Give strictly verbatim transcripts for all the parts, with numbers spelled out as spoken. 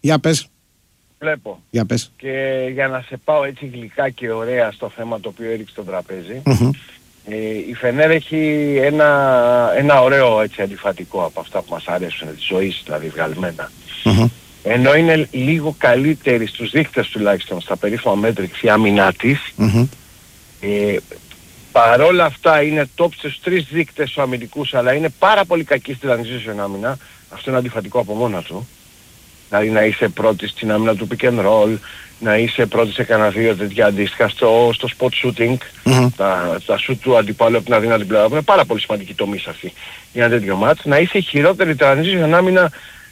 Για πες. Βλέπω. Για πες. Και για να σε πάω έτσι γλυκά και ωραία στο θέμα το οποίο έριξε το τραπέζι, Mm-hmm. ε, η Φενέρ έχει ένα, ένα ωραίο έτσι αντιφατικό από αυτά που μας αρέσουν, της ζωής δηλαδή βγαλμένα. Mm-hmm. Ενώ είναι λίγο καλύτερη στους δείκτες τουλάχιστον στα περίφημα μέτρηξ η άμυνά της, Mm-hmm. ε, παρόλα αυτά είναι top στους τρεις δείκτες αμυντικούς, αλλά είναι πάρα πολύ κακή στη transition άμυνα. Αυτό είναι αντιφατικό από μόνα του. Δηλαδή να είσαι πρώτη στην άμυνα του pick and roll, να είσαι πρώτη σε κανένα δύο τέτοια αντίστοιχα στο, στο spot shooting, Mm-hmm. τα, τα shoot του αντιπάλου από την αδύνατη πλευρά, είναι πάρα πολύ σημαντική τομή αυτή για ένα τέτοιο match. Να είσαι χειρότερη transition άμυνα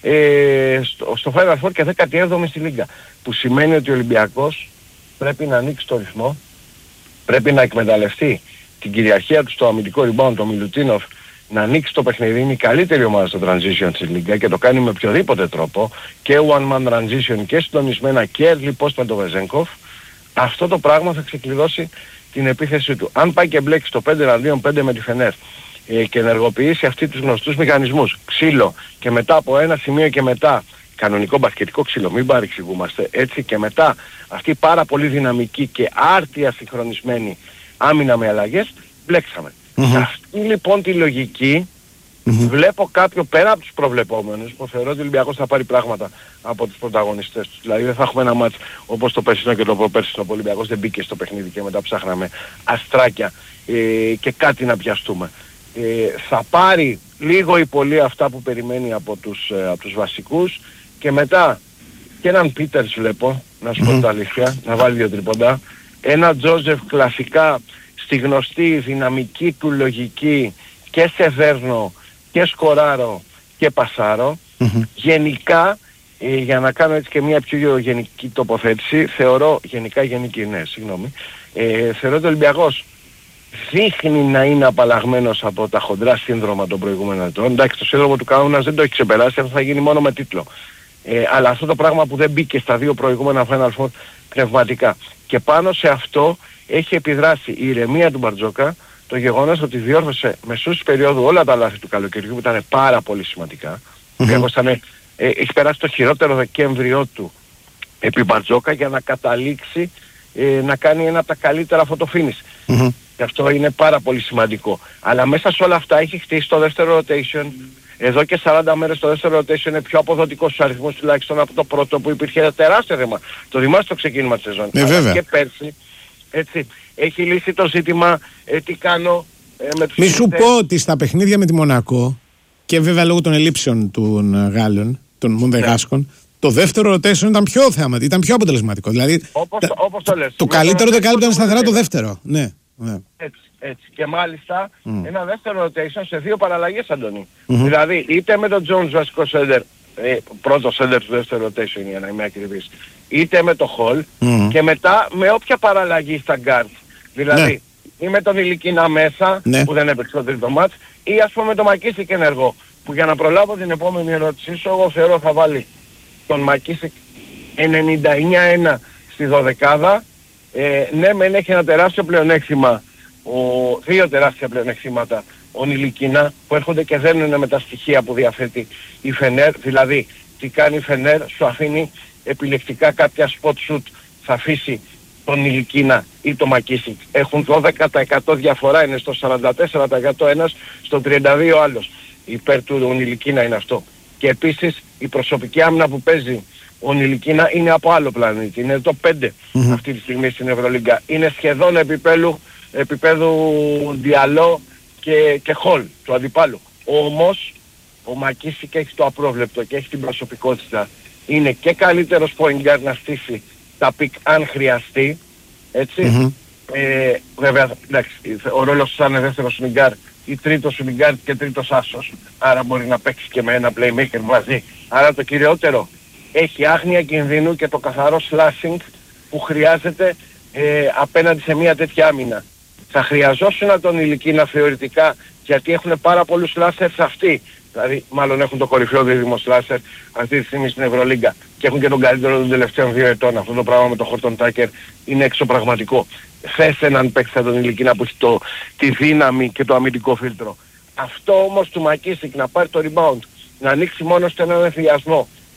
ε, στο, στο Final Four και δέκατη έβδομη στη Λίγκα. Που σημαίνει ότι ο Ολυμπιακός πρέπει να ανοίξει το ρυθμό, πρέπει να εκμεταλλευτεί την κυριαρχία του στο αμυντικό rebound, το Μιλουτίνοφ, να ανοίξει το παιχνίδι. Είναι η καλύτερη ομάδα στο transition στη Λίγκα και το κάνει με οποιοδήποτε τρόπο, και one man transition και συντονισμένα και early post με τον Βεζένκοφ. Αυτό το πράγμα θα ξεκλειδώσει την επίθεση του. Αν πάει και μπλέξει το πέντε εναντίον πέντε με τη Φενέρ ε, και ενεργοποιήσει αυτοί τους γνωστούς μηχανισμούς, ξύλο, και μετά από ένα σημείο και μετά κανονικό μπασκετικό ξύλο, μην παρεξηγούμαστε, έτσι, και μετά αυτή πάρα πολύ δυναμική και άρτια συγχρονισμένη άμυνα με αλλαγές, μπλέξαμε. Mm-hmm. Αυτή λοιπόν τη λογική Mm-hmm. βλέπω κάποιο πέρα από τους προβλεπόμενους, που θεωρώ ότι ο Ολυμπιακός θα πάρει πράγματα από τους πρωταγωνιστές τους. Δηλαδή δεν θα έχουμε ένα μάτς όπως το περσινό και το προπέρσινο, που ο Ολυμπιακός δεν μπήκε στο παιχνίδι και μετά ψάχναμε αστράκια ε, και κάτι να πιαστούμε. Ε, θα πάρει λίγο ή πολύ αυτά που περιμένει από τους, ε, από τους βασικούς, και μετά και έναν Πίτερς βλέπω, να σου πω την αλήθεια, να βάλει δύο τρίποντα. Ένα Τζόζεφ κλασικά στη γνωστή δυναμική του λογική, και σε δέρνω και σκοράρω και πασάρω. Mm-hmm. Γενικά, ε, για να κάνω έτσι και μια πιο γενική τοποθέτηση, θεωρώ, γενικά γενική, ναι, συγγνώμη, ε, θεωρώ ότι ο Ολυμπιακός δείχνει να είναι απαλλαγμένος από τα χοντρά σύνδρομα των προηγούμενων ετών. Εντάξει, το σύνδρομο του Κάουνας δεν το έχει ξεπεράσει, αυτό θα γίνει μόνο με τίτλο. Ε, αλλά αυτό το πράγμα που δεν μπήκε στα δύο προηγούμενα Final Four πνευματικά. Και πάνω σε αυτό έχει επιδράσει η ηρεμία του Μπαρτζόκα, το γεγονός ότι διόρθωσε μεσούς περίοδου όλα τα λάθη του καλοκαιριού που ήταν πάρα πολύ σημαντικά. Mm-hmm. Ήταν, ε, έχει περάσει το χειρότερο Δεκέμβριό του επί Μπαρτζόκα για να καταλήξει ε, να κάνει ένα από τα καλύτερα φωτοφίνις. Mm-hmm. Και αυτό είναι πάρα πολύ σημαντικό. Αλλά μέσα σε όλα αυτά έχει χτίσει το δεύτερο rotation. Εδώ και σαράντα μέρες το δεύτερο rotation είναι πιο αποδοτικό στους αριθμούς τουλάχιστον από το πρώτο, που υπήρχε ένα τεράστιο θέμα. Το θυμάστε το ξεκίνημα της σεζόν. Ε, βέβαια. Και πέρσι, έτσι, έχει λύσει το ζήτημα ε, τι κάνω ε, με τους... Μη σου πω ότι στα παιχνίδια με τη Μονακό, και βέβαια λόγω των ελλείψεων των Γάλλων, των Μοντεγάσκων, ναι, το δεύτερο rotation ήταν πιο θεαματικό, ήταν πιο αποτελεσματικό. Δηλαδή, όπως, τα, όπως το λες. Το καλύτερο δεκάλεπτο ήταν σταθερά το δεύτερο. Ναι, ναι. Έτσι, έτσι. Και μάλιστα mm. ένα δεύτερο rotation σε δύο παραλλαγές, Αντώνη. Mm-hmm. Δηλαδή είτε με τον Jones βασικό σέντερ, ε, πρώτο σέντερ του δεύτερου rotation για να είμαι ακριβής, είτε με το Hall, mm. και μετά με όποια παραλλαγή στα guard. Δηλαδή ναι, ή με τον Ηλικίνα μέσα, ναι, που δεν έπαιξε το τρίτο μάτς, ή ας πούμε με τον Μακίσικ ενεργό, που για να προλάβω την επόμενη ερώτησή σου, εγώ θεωρώ θα βάλει τον Μακίσικ ενενήντα εννιά ένα στη δωδεκάδα. Ε, ναι, μεν έχει ένα τεράστιο πλεονέκτημα, ο, δύο τεράστια πλεονέκτηματα ο Νιλικίνα, που έρχονται και δένουν με τα στοιχεία που διαθέτει η Φενέρ. Δηλαδή, τι κάνει η Φενέρ, σου αφήνει επιλεκτικά κάποια spot shoot, θα αφήσει τον Νιλικίνα ή το Μακίσικ. Έχουν δώδεκα τοις εκατό διαφορά, είναι στο σαράντα τέσσερα τοις εκατό ένας, στο τριάντα δύο άλλος. Υπέρ του Νιλικίνα είναι αυτό. Και επίσης η προσωπική άμυνα που παίζει ο Νιλικίνα είναι από άλλο πλανήτη. Είναι το πέντε mm-hmm. αυτή τη στιγμή στην Ευρωλίγκα. Είναι σχεδόν επίπεδου, επίπεδου Διαλό και, και Χολ του αντιπάλου. Όμως ο Μακίσικ έχει το απρόβλεπτο και έχει την προσωπικότητα. Είναι και καλύτερος point guard να στήσει τα πικ αν χρειαστεί. Έτσι. Mm-hmm. Ε, βέβαια, εντάξει, ο ρόλος του θα είναι δεύτερος σουμιγκάρ ή τρίτος σουμιγκάρ και τρίτος άσος. Άρα μπορεί να παίξει και με ένα playmaker μαζί. Άρα το κυριότερο, έχει άγνοια κινδύνου και το καθαρό slashing που χρειάζεται ε, απέναντι σε μια τέτοια άμυνα. Θα χρειαζόσουν τον Ηλικίνα θεωρητικά, γιατί έχουν πάρα πολλούς slashers αυτοί. Δηλαδή μάλλον έχουν το κορυφαίο δίδυμο slasher αυτή τη στιγμή στην Ευρωλίγκα και έχουν και τον καλύτερο των τελευταίων δύο ετών. Αυτό το πράγμα με τον Χόρτον Τάκερ είναι εξωπραγματικό. Θες έναν παίκτη σαν τον Ηλικίνα που έχει το, τη δύναμη και το αμυντικό φίλτρο. Αυτό όμως του Μακίσικ να πάρει το rebound, να ανοίξει μόνο στον έναν εφηδιασμό,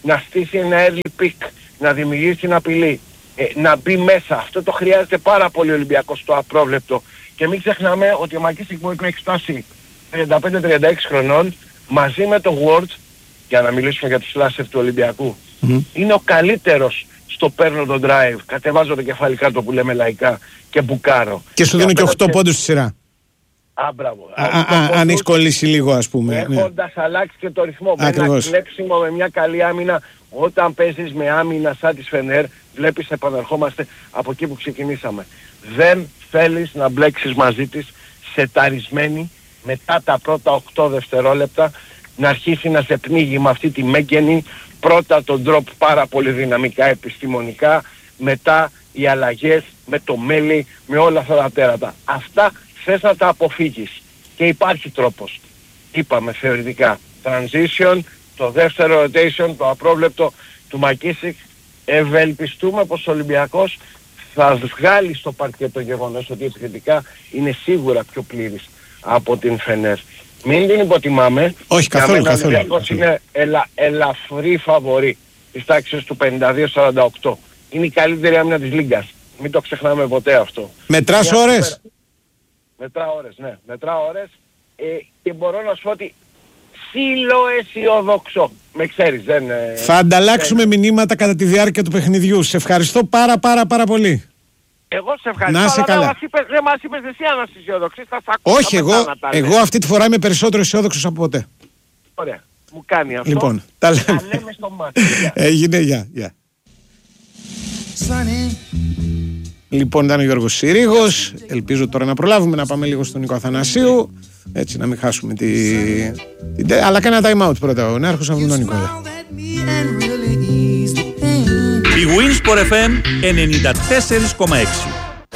να στήσει ένα early pick, να δημιουργήσει την απειλή, ε, να μπει μέσα. Αυτό το χρειάζεται πάρα πολύ ο Ολυμπιακός στο απρόβλεπτο. Και μην ξεχνάμε ότι ο Μακίσικ μπορεί να έχει φτάσει τριάντα πέντε τριάντα έξι χρονών μαζί με το Ward, για να μιλήσουμε για τους σλάσερ του Ολυμπιακού. Mm-hmm. Είναι ο καλύτερος στο παίρνω το drive, κατεβάζω το κεφάλι κάτω που λέμε λαϊκά και μπουκάρω. Και σου δίνω και οκτώ πόντους στη σειρά. Α, μπράβο. Αν έχεις κολλήσει λίγο, ας πούμε. Έχοντας ναι. αλλάξει και το ρυθμό. Με ένα κλέψιμο, με μια καλή άμυνα. Όταν παίζεις με άμυνα σαν της Φενέρ, βλέπεις επαναρχόμαστε από εκεί που ξεκινήσαμε. Δεν θέλεις να μπλέξεις μαζί της σεταρισμένη μετά τα πρώτα οκτώ δευτερόλεπτα, να αρχίσει να σε πνίγει με αυτή τη μέγενη, πρώτα τον drop πάρα πολύ δυναμικά επιστημονικά, μετά οι αλλαγές με το μέλι, με όλα αυτά τα τέρατα. Αυτά θες να τα αποφύγεις και υπάρχει τρόπος. Είπαμε θεωρητικά transition, το δεύτερο rotation, το απρόβλεπτο του Μακίσικ. Ευελπιστούμε πως ο Ολυμπιακός θα βγάλει στο παρκέ το γεγονός ότι επιθετικά είναι σίγουρα πιο πλήρης από την Φενέρ. Μην την υποτιμάμε. Όχι καθόλου, καθόλου. Ο Ολυμπιακός είναι ελα, ελαφρύ φαβορί της τάξης του πενήντα δύο σαράντα οκτώ. Είναι η καλύτερη άμυνα της Λίγκας. Μην το ξεχνάμε ποτέ αυτό. Μετράς ώρες. Μετρά ώρες, ναι. Μετρά ώρες ε, και μπορώ να σου πω ότι ψιλοαισιοδοξώ. Με ξέρεις, δεν... Ε, θα ανταλλάξουμε δεν... μηνύματα κατά τη διάρκεια του παιχνιδιού. Σε ευχαριστώ πάρα πάρα πάρα πολύ. Εγώ σε ευχαριστώ. Να σε καλά. Δεν μας είπες, δεν μας είπες εσύ αν είσαι αισιοδοξής, θα σ' ακούω. Όχι, εγώ, εγώ αυτή τη φορά είμαι περισσότερο αισιόδοξος από ποτέ. Ωραία. Μου κάνει αυτό. Λοιπόν, τα λέμε, τα λέμε στο μάτι. Έγινε, γεια. Yeah, yeah. Λοιπόν, ήταν ο Γιώργος Συρίγος. Ελπίζω τώρα να προλάβουμε να πάμε λίγο στον Νίκο Αθανασίου. Έτσι, να μην χάσουμε τη... την... Αλλά κάνει ένα time out πρώτα ο Νέαρχος από τον Νίκο. Η Winsport εφ εμ ενενήντα τέσσερα κόμμα έξι.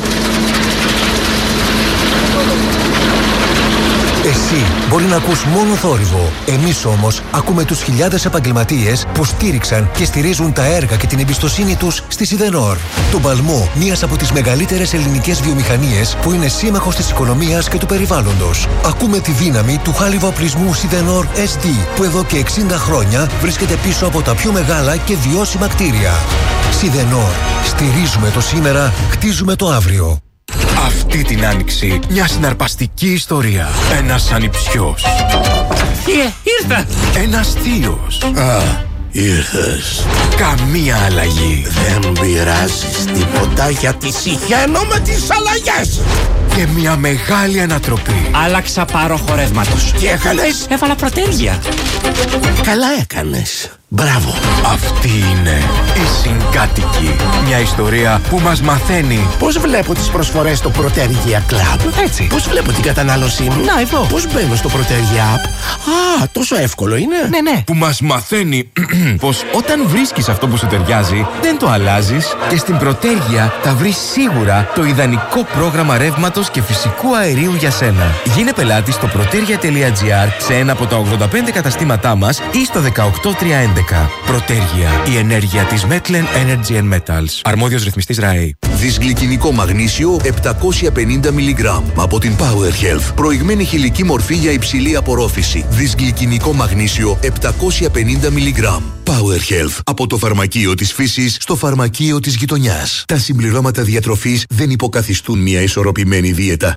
Εσύ μπορεί να ακούς μόνο θόρυβο. Εμείς όμως ακούμε τους χιλιάδες επαγγελματίες που στήριξαν και στηρίζουν τα έργα και την εμπιστοσύνη τους στη Σιδενόρ. Τον παλμό μιας από τις μεγαλύτερες ελληνικές βιομηχανίες που είναι σύμμαχος της οικονομίας και του περιβάλλοντος. Ακούμε τη δύναμη του χάλιβα-οπλισμού Σιδενόρ ες ντι που εδώ και εξήντα χρόνια βρίσκεται πίσω από τα πιο μεγάλα και βιώσιμα κτίρια. Σιδενόρ. Στηρίζουμε το σήμερα, χτίζουμε το αύριο. Αυτή την άνοιξη μια συναρπαστική ιστορία. Ένας ανιψιός. Ε, ήρθα! Ένας θείος. Α, ήρθες. Καμία αλλαγή. Δεν πειράζεις τίποτα γιατί συχαίνω με τις αλλαγές. Και μια μεγάλη ανατροπή. Άλλαξα πάροχο ρεύματος. Τι έκανες? Έβαλα προτέρια. Καλά έκανες. Μπράβο. Αυτή είναι η Συγκάτοικη. Μια ιστορία που μας μαθαίνει πώς βλέπω τις προσφορές στο Protergia Club. Έτσι. Πώς βλέπω την κατανάλωσή μου. Να, εδώ. Πώς μπαίνω στο Protergia App. Α, τόσο εύκολο είναι. Ναι, ναι. Που μας μαθαίνει πως όταν βρίσκεις αυτό που σου ταιριάζει, δεν το αλλάζεις και στην Protergia θα βρεις σίγουρα το ιδανικό πρόγραμμα ρεύματος και φυσικού αερίου για σένα. Γίνε πελάτη στο protergia τελεία gr σε ένα από τα ογδόντα πέντε καταστήματά μας ή στο δεκαοκτώ τριακόσια έντεκα. Protergia, η ενέργεια της Metlen Energy and Metals. Αρμόδιος ρυθμιστής ΡΑΕ. Δυσγλυκινικό μαγνήσιο επτακόσια πενήντα μιλιγκράμμ από την Power Health. Προηγμένη χηλική μορφή για υψηλή απορρόφηση. Δυσγλυκινικό μαγνήσιο επτακόσια πενήντα μιλιγκράμμ. Power Health. Από το φαρμακείο της φύσης στο φαρμακείο της γειτονιάς. Τα συμπληρώματα διατροφής δεν υποκαθιστούν μια ισορροπημένη δίαιτα.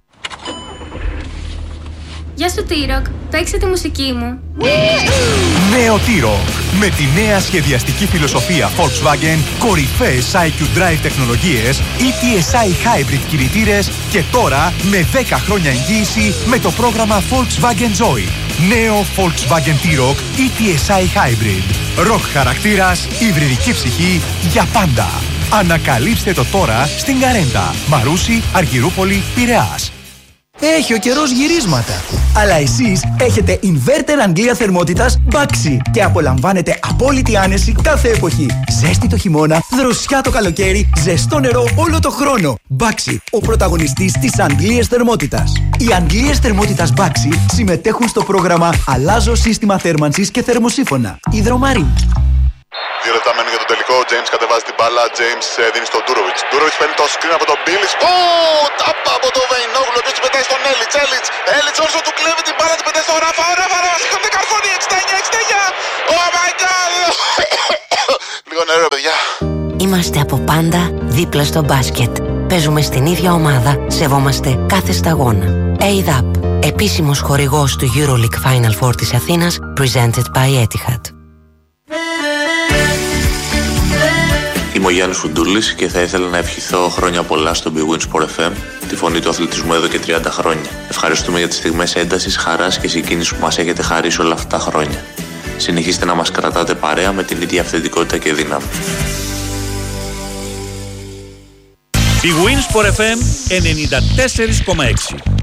Γεια σου T-Rock, παίξε τη μουσική μου. Νέο T-Rock. Με τη νέα σχεδιαστική φιλοσοφία Volkswagen, κορυφαίες άι κιου Drive τεχνολογίες, ι τι ες άι Hybrid κινητήρες και τώρα με δέκα χρόνια εγγύηση με το πρόγραμμα Volkswagen Joy. Νέο Volkswagen T-Rock ι τι ες άι Hybrid. Rock χαρακτήρας, υβριδική ψυχή για πάντα. Ανακαλύψτε το τώρα στην Καρέντα, Μαρούσι, Αργυρούπολη, Πειραιάς. Έχει ο καιρός γυρίσματα. Αλλά εσείς έχετε inverter Αγγλία θερμότητας Baxi και απολαμβάνετε απόλυτη άνεση κάθε εποχή. Ζέστη το χειμώνα, δροσιά το καλοκαίρι, ζεστό νερό όλο το χρόνο. Baxi, ο πρωταγωνιστής της Αγγλίας θερμότητας. Οι Αγγλίες θερμότητας Baxi συμμετέχουν στο πρόγραμμα Αλλάζω σύστημα θέρμανσης και θερμοσύφωνα. Υδρομαρή. Δύο λεπτά μένουν για τον τελικό. Ο James κατεβάζει την μπάλα. James δίνει στον Ντούροβιτς. Ντούροβιτς παίρνει το screen από τον Μπίλιτς. Ω, τάπα από τον Βεϊνόγλου. Ο οποίος την πετάει στον Έλιτς. Έλιτς. Έλιτς όσο του κλέβει την μπάλα, την πετάει στον Ράφα. Ο Ράφα, Ράφα, σηκώνεται καρφώνει. εξήντα εννιά εξήντα εννιά. Oh my god. Λίγο νερό, παιδιά. Είμαστε από πάντα δίπλα στο μπάσκετ. Παίζουμε στην ίδια ομάδα, σεβόμαστε κάθε σταγόνα. έι ντι έι πι, επίσημος χορηγός του EuroLeague Final Four της Αθήνας, presented by Etihad. Είμαι ο Γιάννης Φουντούλης και θα ήθελα να ευχηθώ χρόνια πολλά στο Big Win Sport εφ εμ, τη φωνή του αθλητισμού εδώ και τριάντα χρόνια. Ευχαριστούμε για τις στιγμές έντασης, χαράς και συγκίνησης που μας έχετε χαρίσει όλα αυτά τα χρόνια. Συνεχίστε να μας κρατάτε παρέα με την ίδια αυθεντικότητα και δύναμη. Big Win Sport εφ εμ ενενήντα τέσσερα κόμμα έξι.